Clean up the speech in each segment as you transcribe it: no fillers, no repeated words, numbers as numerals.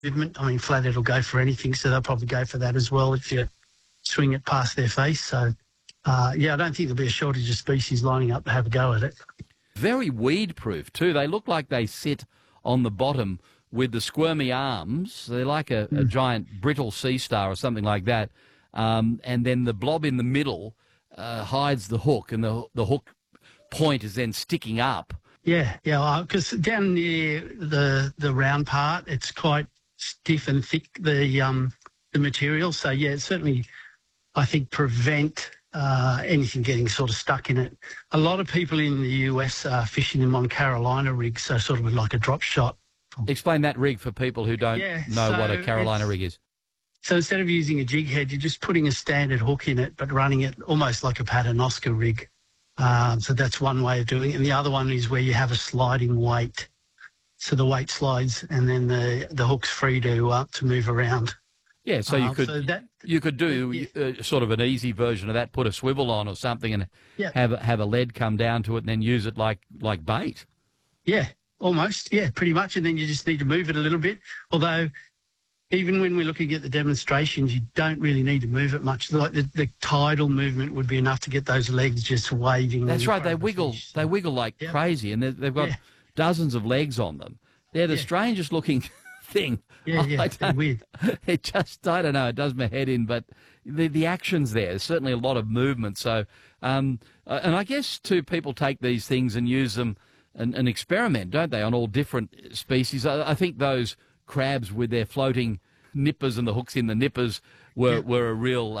movement. I mean, flathead will go for anything, so they'll probably go for that as well if you swing it past their face. So, I don't think there'll be a shortage of species lining up to have a go at it. Very weed-proof too. They look like they sit on the bottom with the squirmy arms. They're like a giant brittle sea star or something like that. And then the blob in the middle hides the hook, and the hook point is then sticking up. Yeah, because down near the round part, it's quite stiff and thick, the material. So, yeah, it certainly, I think, prevent anything getting sort of stuck in it. A lot of people in the US are fishing them on Carolina rigs, so sort of like a drop shot. Explain that rig for people who don't know what a Carolina rig is. So instead of using a jig head, you're just putting a standard hook in it, but running it almost like a Paternoster rig. So that's one way of doing it. And the other one is where you have a sliding weight. So the weight slides and then the hook's free to move around. Yeah, so you could do sort of an easy version of that, put a swivel on or something and have a lead come down to it and then use it like bait. Yeah, almost. Yeah, pretty much. And then you just need to move it a little bit. Although even when we're looking at the demonstrations, you don't really need to move it much. Like the tidal movement would be enough to get those legs just waving. That's right. They wiggle. They wiggle like crazy, and they've got dozens of legs on them. They're the strangest looking thing. Yeah, they're weird. It just, I don't know, it does my head in, but the action's there. There's certainly a lot of movement. So, and I guess, too, people take these things and use them and experiment, don't they, on all different species. I think those crabs with their floating nippers and the hooks in the nippers were a real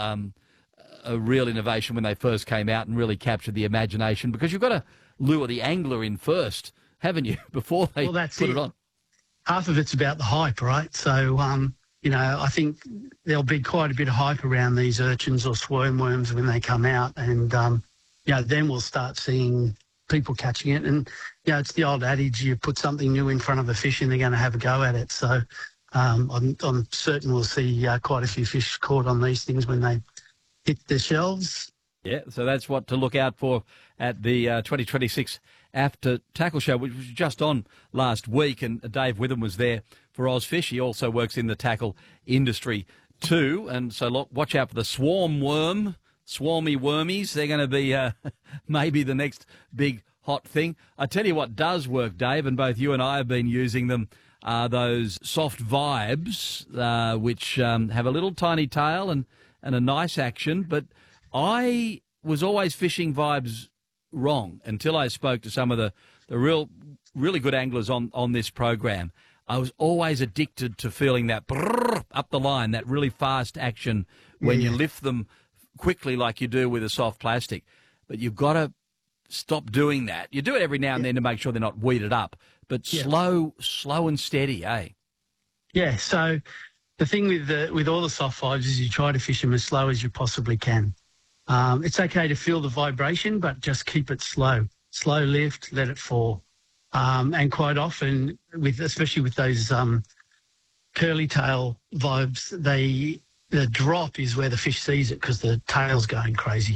innovation when they first came out and really captured the imagination, because you've got to lure the angler in first, haven't you, before they put it on? Half of it's about the hype, right? So, I think there'll be quite a bit of hype around these urchins or swarm worms when they come out, and, then we'll start seeing people catching it. And, it's the old adage, you put something new in front of a fish and they're going to have a go at it. So I'm certain we'll see quite a few fish caught on these things when they hit the shelves. Yeah, so that's what to look out for at the 2026 After Tackle Show, which was just on last week, and Dave Witham was there for Ozfish. He also works in the tackle industry too, and so watch out for the swarmy wormies. They're going to be maybe the next big hot thing. I tell you what does work, Dave, and both you and I have been using them, are those soft vibes, which have a little tiny tail and a nice action. But I was always fishing vibes wrong until I spoke to some of the really good anglers on this program. I was always addicted to feeling that brrr up the line, that really fast action when you lift them quickly like you do with a soft plastic. But you've got to stop doing that. You do it every now and then to make sure they're not weeded up, but slow and steady, eh? Yeah, so the thing with all the soft vibes is you try to fish them as slow as you possibly can. It's okay to feel the vibration, but just keep it slow. Slow lift, let it fall. And quite often, especially with those curly tail vibes, the drop is where the fish sees it because the tail's going crazy.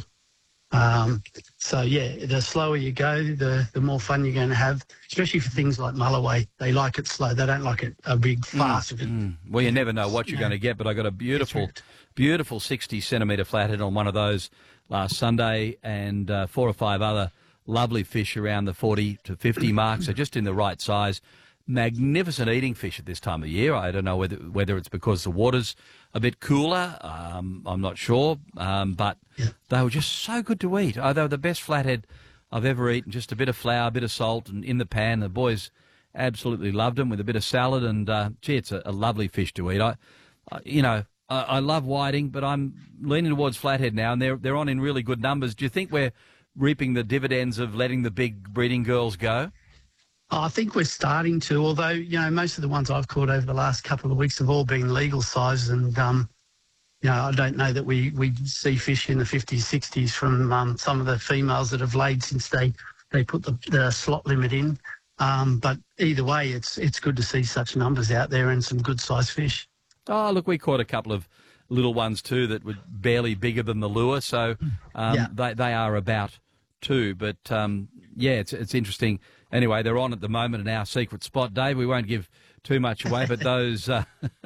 The slower you go, the more fun you're going to have, especially for things like mulloway. They like it slow. They don't like it a big fast. Well, you never know what you're going to get, but I got a beautiful 60-centimetre flathead on one of those last Sunday, and 4 or 5 other lovely fish around the 40 to 50 mark, so just in the right size. Magnificent eating fish at this time of year. I don't know whether it's because the water's a bit cooler. I'm not sure, but they were just so good to eat. They were the best flathead I've ever eaten. Just a bit of flour, a bit of salt, and in the pan. The boys absolutely loved them with a bit of salad, and it's a lovely fish to eat. I love whiting, but I'm leaning towards flathead now, and they're on in really good numbers. Do you think we're reaping the dividends of letting the big breeding girls go? I think we're starting to, although, most of the ones I've caught over the last couple of weeks have all been legal size, and, I don't know that we see fish in the 50s, 60s from some of the females that have laid since they put the slot limit in. But either way, it's good to see such numbers out there and some good size fish. Oh, look, we caught a couple of little ones too that were barely bigger than the lure, so they are about too. But, it's interesting. Anyway, they're on at the moment in our secret spot, Dave. We won't give too much away, but those